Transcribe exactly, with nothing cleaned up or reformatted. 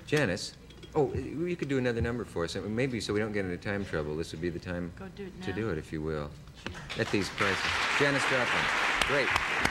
Janice, oh, you could do another number for us. Maybe so we don't get into time trouble. This would be the time Go do it now. to do it, if you will. At these prices. Janice Joplin. Great.